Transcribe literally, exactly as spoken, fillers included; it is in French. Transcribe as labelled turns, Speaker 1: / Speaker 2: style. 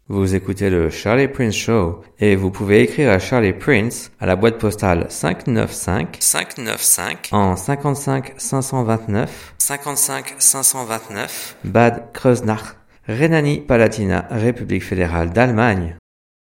Speaker 1: Vous écoutez le Charlie Prince Show et vous pouvez écrire à Charlie Prince à la boîte postale cinq neuf cinq cinq neuf cinq en cinquante-cinq cinq cent vingt-neuf cinquante-cinq cinq cent vingt-neuf Bad Kreuznach, Rhénanie-Palatinat, République fédérale d'Allemagne.